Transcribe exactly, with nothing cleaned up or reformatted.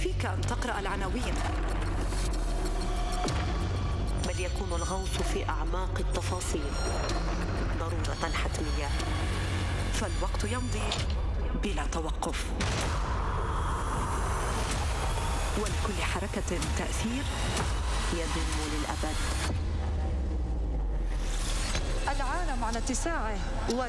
يكفيك أن تقرأ العناوين، بل يكون الغوص في أعماق التفاصيل ضرورة حتمية، فالوقت يمضي بلا توقف، ولكل حركة تأثير يدوم للأبد. العالم على اتساعه